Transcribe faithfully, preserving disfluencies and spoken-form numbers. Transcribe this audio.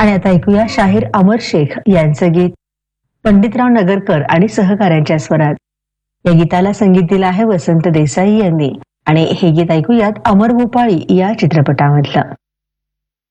आणि आता ऐकूया शाहीर अमर शेख यांचं गीत पंडितराव नगरकर आणि सहकाऱ्यांच्या स्वरात. या गीताला संगीत दिलं आहे वसंत देसाई यांनी आणि हे गीत ऐकूयात अमर भोपाळी या चित्रपटामधलं.